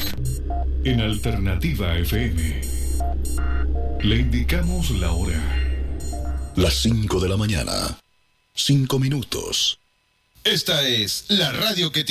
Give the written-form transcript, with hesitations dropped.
En Alternativa FM le indicamos la hora. Las 5 de la mañana, 5 minutos. Esta es la radio que